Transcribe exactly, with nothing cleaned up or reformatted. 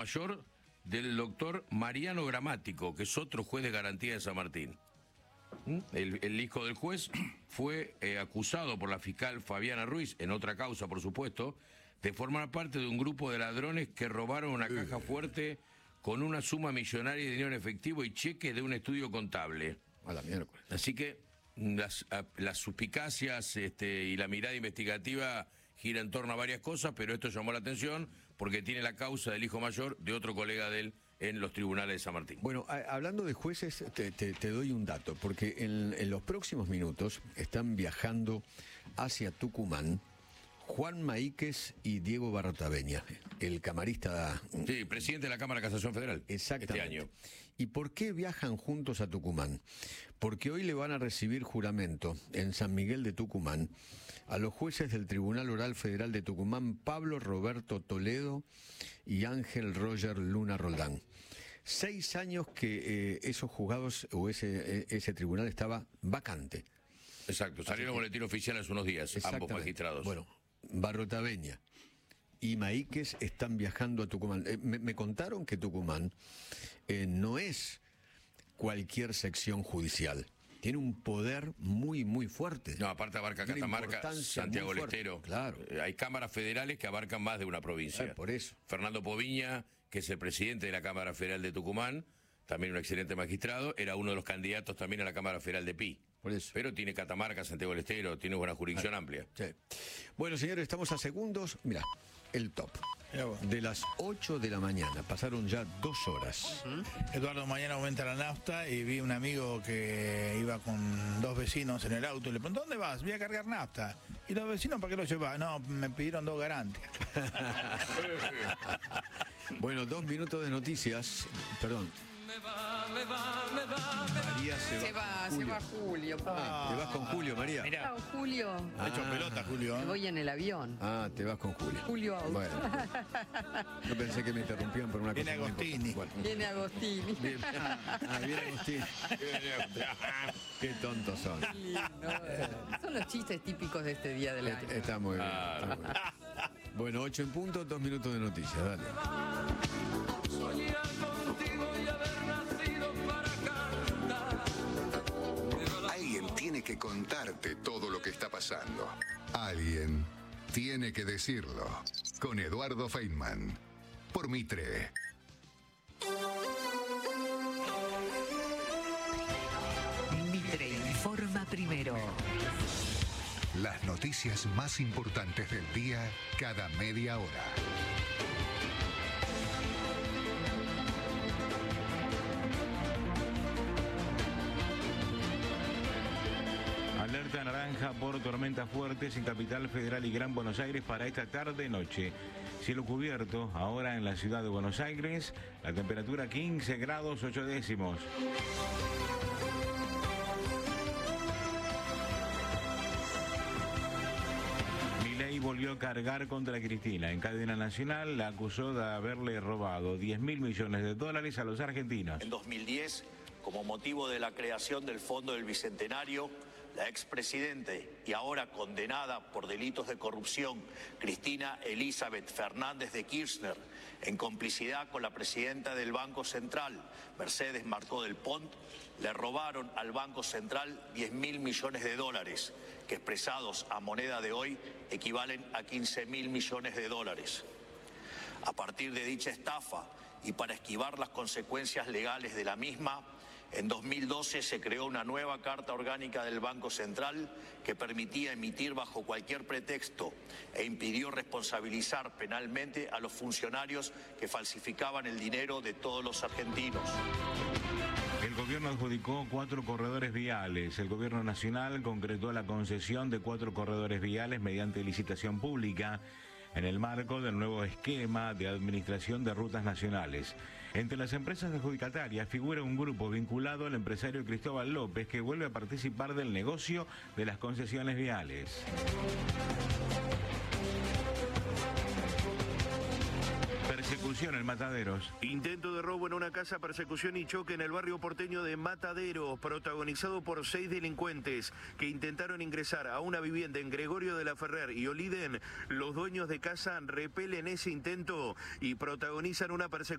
mayor del doctor Mariano Gramático, que es otro juez de garantía de San Martín. El, el hijo del juez fue eh, acusado por la fiscal Fabiana Ruiz, en otra causa por supuesto, de formar parte de un grupo de ladrones que robaron una caja fuerte con una suma millonaria de dinero en efectivo y cheques de un estudio contable. A la miércoles. Así que las, a, las suspicacias este, y la mirada investigativa gira en torno a varias cosas, pero esto llamó la atención porque tiene la causa del hijo mayor de otro colega de él en los tribunales de San Martín. Bueno, a, hablando de jueces, te, te, te doy un dato, porque en, en los próximos minutos están viajando hacia Tucumán Juan Maíquez y Diego Barrotaveña, el camarista... Sí, presidente de la Cámara de Casación Federal. Exactamente. Este año. ¿Y por qué viajan juntos a Tucumán? Porque hoy le van a recibir juramento en San Miguel de Tucumán a los jueces del Tribunal Oral Federal de Tucumán, Pablo Roberto Toledo y Ángel Roger Luna Roldán. Seis años que eh, esos juzgados o ese, ese tribunal estaba vacante. Exacto, salieron en boletín oficial hace unos días, ambos magistrados. Bueno, Barrotaveña y Maíquez están viajando a Tucumán. Eh, me, me contaron que Tucumán eh, no es cualquier sección judicial. Tiene un poder muy, muy fuerte. No, aparte abarca Tiene Catamarca, Santiago del Estero. Claro. Eh, hay cámaras federales que abarcan más de una provincia. Eh, por eso. Fernando Poviña, que es el presidente de la Cámara Federal de Tucumán, también un excelente magistrado, era uno de los candidatos también a la Cámara Federal de Pi. Por eso. Pero tiene Catamarca, Santiago del Estero, tiene una jurisdicción ah, amplia. Sí. Bueno, señores, estamos a segundos. Mira, el top. De las ocho de la mañana, pasaron ya dos horas. Uh-huh. Eduardo, mañana aumenta la nafta y vi un amigo que iba con dos vecinos en el auto y le preguntó, ¿dónde vas? Voy a cargar nafta. Y los vecinos, ¿para qué lo llevas? No, me pidieron dos garantías. Bueno, dos minutos de noticias. Perdón. Me va, me va, me va, me va. María se va. Se va, Julio. se va Julio. Ah, te vas con Julio, María. Mirá. Chao, Julio. Ha hecho Ah. pelota, Julio. Me voy en el avión. Ah, te vas con Julio. Julio Auto. Bueno, yo pensé que me interrumpían por una Viene cosa muy Agostini. importante. Bueno. Viene Agostini. Bien. Ah, viene Agostini. Qué tontos son. Lindo. Son los chistes típicos de este día del año. Está, está muy bien. Está muy bien. Bueno, ocho en punto, dos minutos de noticias. Dale. Soñar contigo y haber nacido para cantar. Alguien tiene que contarte todo lo que está pasando. Alguien tiene que decirlo. Con Eduardo Feynman. Por Mitre. Mitre informa primero. Las noticias más importantes del día cada media hora. Alerta naranja por tormentas fuertes en Capital Federal y Gran Buenos Aires para esta tarde-noche. Cielo cubierto, ahora en la ciudad de Buenos Aires, la temperatura quince grados ocho décimos. Milei volvió a cargar contra Cristina. En cadena nacional la acusó de haberle robado diez mil millones de dólares a los argentinos. En dos mil diez, como motivo de la creación del Fondo del Bicentenario, la expresidente y ahora condenada por delitos de corrupción, Cristina Elizabeth Fernández de Kirchner, en complicidad con la presidenta del Banco Central, Mercedes Marcó del Pont, le robaron al Banco Central diez mil millones de dólares, que expresados a moneda de hoy equivalen a quince mil millones de dólares. A partir de dicha estafa y para esquivar las consecuencias legales de la misma, en dos mil doce se creó una nueva Carta Orgánica del Banco Central que permitía emitir bajo cualquier pretexto e impidió responsabilizar penalmente a los funcionarios que falsificaban el dinero de todos los argentinos. El gobierno adjudicó cuatro corredores viales. El gobierno nacional concretó la concesión de cuatro corredores viales mediante licitación pública en el marco del nuevo esquema de administración de rutas nacionales. Entre las empresas adjudicatarias figura un grupo vinculado al empresario Cristóbal López, que vuelve a participar del negocio de las concesiones viales. Persecución en Mataderos. Intento de robo en una casa, persecución y choque en el barrio porteño de Mataderos, protagonizado por seis delincuentes que intentaron ingresar a una vivienda en Gregorio de la Ferrer y Oliden. Los dueños de casa repelen ese intento y protagonizan una persecución.